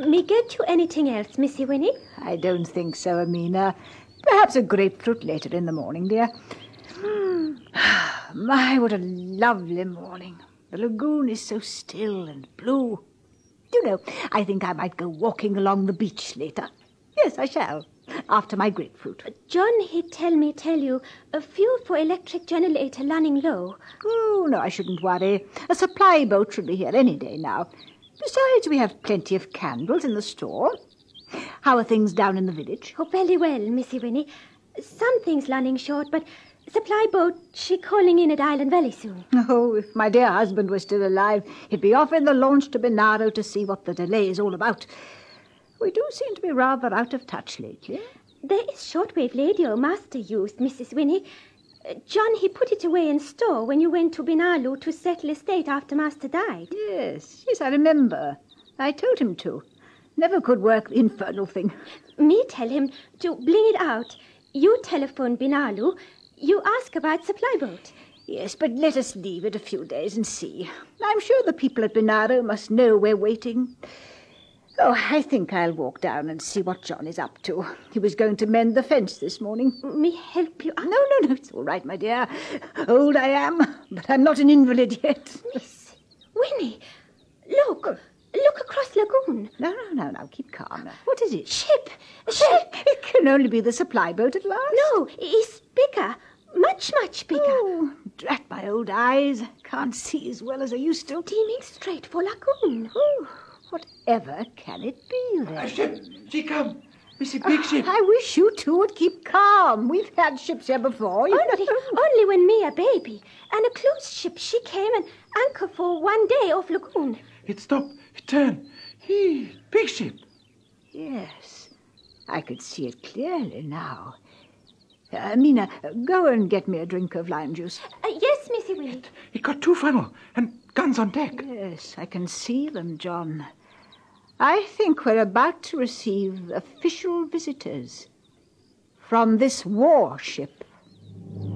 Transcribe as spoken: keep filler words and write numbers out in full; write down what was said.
Me get you anything else, Missy Winnie? I don't think so, Amina. Perhaps a grapefruit later in the morning, dear. My, what a lovely morning. The lagoon is so still and blue. You know, I think I might go walking along the beach later. Yes, I shall, after my grapefruit. John, he tell me tell you, a fuel for electric generator running low. Oh, no, I shouldn't worry. A supply boat should be here any day now. Besides, we have plenty of candles in the store. How are things down in the village? Oh, very well, Missy Winnie. Some things running short, but supply boat, she calling in at Island Valley soon. Oh, if my dear husband were still alive, he'd be off in the launch to Benaro to see what the delay is all about. We do seem to be rather out of touch lately. There is shortwave radio Master used, Missus Winnie. Uh, John, he put it away in store when you went to Benalu to settle estate after Master died. Yes, yes, I remember. I told him to. Never could work the infernal thing. Me tell him to bring it out. You telephone Benalu. You ask about supply boat. Yes, but let us leave it a few days and see. I'm sure the people at Benaro must know we're waiting. Oh, I think I'll walk down and see what John is up to. He was going to mend the fence this morning. Me help you? No, no, no, it's all right, my dear. Old I am, but I'm not an invalid yet. Miss Winnie, look. Look across lagoon. No, no, no, now, keep calm. What is it? Ship. Ship. It can only be the supply boat at last. No, it's bigger. Much, much bigger. Oh, drat my old eyes. Can't see as well as I used to. Steaming straight for lagoon. Oh, whatever can it be, then? A ship. She come. Missy Big Oh, Ship. I wish you two would keep calm. We've had ships here before. You Only, know. only when me a baby. And a cruise ship, she came and anchor for one day off lagoon. It stop. It turn. He, Big Ship. Yes, I could see it clearly now. Uh, Mina, go and get me a drink of lime juice. Uh, yes, Missy Winnie. It got two funnel and guns on deck. Yes, I can see them, John. I think we're about to receive official visitors from this warship.